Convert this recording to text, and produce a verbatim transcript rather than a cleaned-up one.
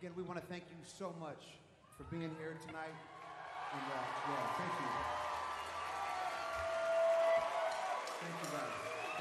again, we want to thank you so much for being here tonight. And uh, yeah, thank you.